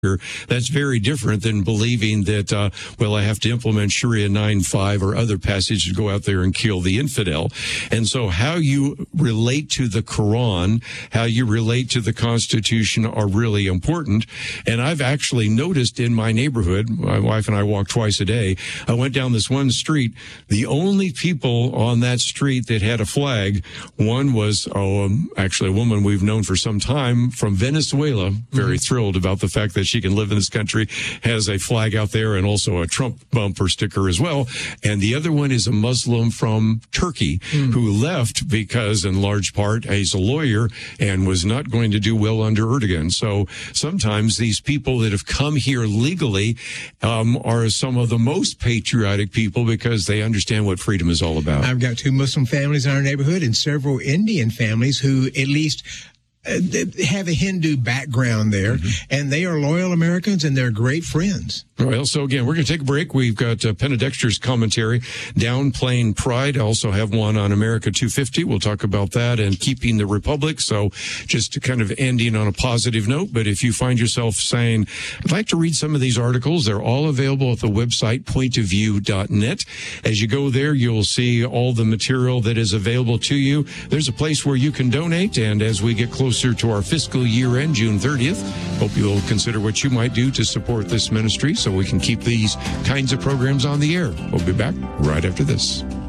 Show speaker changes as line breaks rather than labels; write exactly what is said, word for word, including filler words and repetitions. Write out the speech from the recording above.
That's very different than believing that, uh, well, I have to implement Sharia nine five or other passages to go out there and kill the infidel. And so how you relate to the Quran, how you relate to the Constitution are really important. And I've actually noticed in my neighborhood, my wife and I walk twice a day, I went down this one street. The only people on that street that had a flag, one was oh, um, actually a woman we've known for some time from Venezuela, very mm-hmm. thrilled about the fact that she can live in this country, has a flag out there and also a Trump bumper sticker as well. And the other one is a Muslim from Turkey mm. who left because, in large part, he's a lawyer and was not going to do well under Erdogan. So sometimes these people that have come here legally um, are some of the most patriotic people because they understand what freedom is all about.
I've got two Muslim families in our neighborhood and several Indian families who at least Uh, they have a Hindu background there, mm-hmm. and they are loyal Americans, and they're great friends.
Well, so again, we're going to take a break. We've got uh, Penna Dexter's commentary, Downplaying Pride. I also have one on America two fifty. We'll talk about that and Keeping the Republic. So just to kind of ending on a positive note, but if you find yourself saying, I'd like to read some of these articles, they're all available at the website point of view dot net. As you go there, you'll see all the material that is available to you. There's a place where you can donate, and as we get closer to our fiscal year end, June thirtieth. Hope you'll consider what you might do to support this ministry so we can keep these kinds of programs on the air. We'll be back right after this.